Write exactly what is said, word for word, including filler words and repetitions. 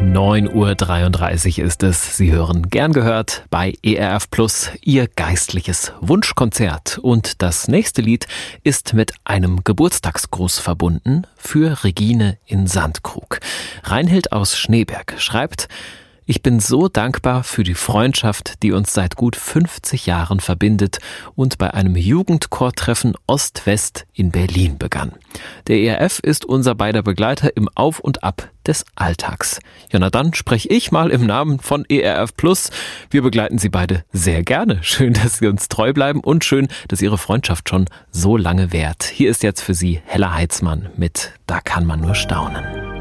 neun Uhr dreiunddreißig ist es. Sie hören Gern gehört bei E R F Plus, Ihr geistliches Wunschkonzert. Und das nächste Lied ist mit einem Geburtstagsgruß verbunden für Regine in Sandkrug. Reinhild aus Schneeberg schreibt: Ich bin so dankbar für die Freundschaft, die uns seit gut fünfzig Jahren verbindet und bei einem Jugendchortreffen Ost-West in Berlin begann. Der E R F ist unser beider Begleiter im Auf und Ab des Alltags. Ja, na dann spreche ich mal im Namen von E R F Plus. Wir begleiten Sie beide sehr gerne. Schön, dass Sie uns treu bleiben und schön, dass Ihre Freundschaft schon so lange währt. Hier ist jetzt für Sie Hella Heitzmann mit Da kann man nur staunen.